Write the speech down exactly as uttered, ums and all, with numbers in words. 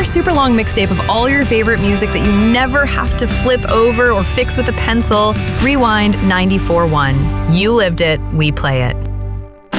your super long mixtape of all your favorite music that you never have to flip over or fix with a pencil. Rewind ninety-four point one. You lived it, we play it.